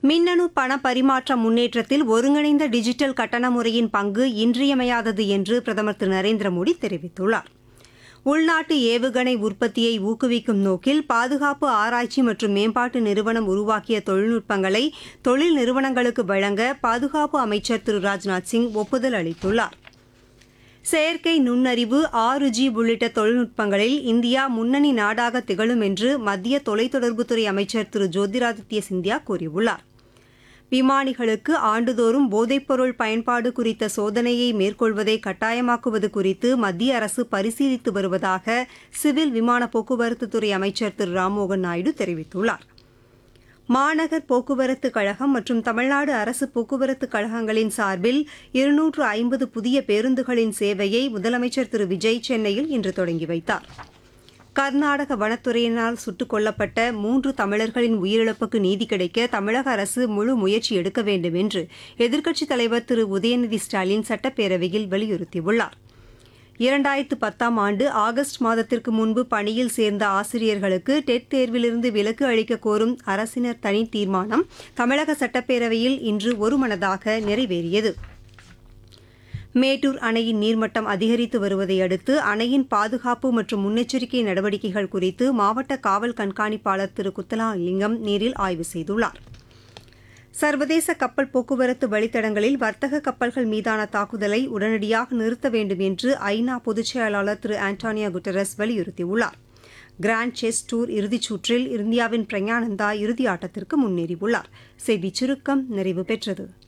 மின்னணு பண பரிமாற்ற முன்னேற்றத்தில் ஒருங்கிணைந்த டிஜிட்டல் கட்டண முறையின் பங்கு இன்றியமையாதது என்று பிரதமர் திரு நரேந்திர மோடி தெரிவித்துள்ளார். உள்நாட்டு ஏவுகணை உற்பத்தியை ஊக்குவிக்கும் நோக்கில் பாதுகாப்பு ஆராய்ச்சி மற்றும் மேம்பாட்டு நிறுவனம் உருவாக்கிய தொழில்நுட்பங்களை தொழில் நிறுவனங்களுக்கு வழங்க பாதுகாப்பு அமைச்சர் திரு ராஜ்நாத் சிங் ஒப்புதல் அளித்துள்ளார். செயற்கை நுண்ணறிவு 6G உள்ளிட்ட தொழில்நுட்பங்களில் இந்தியா முன்னணி நாடாக திகழும் என்று மத்திய தொலைத்தொடர்புத்துறை அமைச்சர் திரு ஜோதிராதித்ய சிந்தியா கூறியுள்ளார். விமானிகளுக்கு ஆண்டுதோறும் போதைப்பொருள் பயன்பாடு குறித்த சோதனையை மேற்கொள்வதை கட்டாயமாக்குவது குறித்து மத்திய அரசு பரிசீலித்து வருவதாக சிவில் விமான போக்குவரத்துத்துறை அமைச்சர் திரு ராம்மோகன் நாயுடு தெரிவித்துள்ளார். மாநகர் போக்குவரத்து கழகம் மற்றும் தமிழ்நாடு அரசு போக்குவரத்து கழகங்களின் சார்பில் 250 புதிய பேருந்துகளின் சேவையை முதலமைச்சர் திரு விஜய் சென்னையில் இன்று தொடங்கி வைத்தார். கர்நாடக வனத்துறையினால் சுட்டுக் கொல்லப்பட்ட 3 தமிழர்களின் உயிரிழப்புக்கு நீதி கிடைக்க தமிழக அரசு முழு முயற்சி எடுக்க வேண்டும் என்று எதிர்க்கட்சித் தலைவர் திரு உதயநிதி ஸ்டாலின் சட்டப்பேரவையில் வலியுறுத்தியுள்ளார். 2010ஆம் ஆண்டு ஆகஸ்ட் மாதத்திற்கு முன்பு பணியில் சேர்ந்த ஆசிரியர்களுக்கு டெட் தேர்விலிருந்து விலக்கு அளிக்க கோரும் அரசினர் தனி தீர்மானம் தமிழக சட்டப்பேரவையில் இன்று ஒருமனதாக நிறைவேறியது. மேட்டூர் அணையின் நீர்மட்டம் அதிகரித்து வருவதை அடுத்து அணையின் பாதுகாப்பு மற்றும் முன்னெச்சரிக்கை நடவடிக்கைகள் குறித்து மாவட்ட காவல் கண்காணிப்பாளர் திரு குத்தலாலிங்கம் நேரில் ஆய்வு செய்துள்ளார். சர்வதேச கப்பல் போக்குவரத்து வழித்தடங்களில் வர்த்தக கப்பல்கள் மீதான தாக்குதலை உடனடியாக நிறுத்த வேண்டும் என்று ஐநா பொதுச் செயலாளர் திரு ஆண்டோனியோ குட்டரஸ் வலியுறுத்தியுள்ளார். கிராண்ட் செஸ் டூர் இறுதிச் சுற்றில் இந்தியாவின் பிரக்ஞானந்தா இறுதி ஆட்டத்திற்கு முன்னேறியுள்ளார். செய்திச் சுருக்கம் நிறைவு பெற்றது.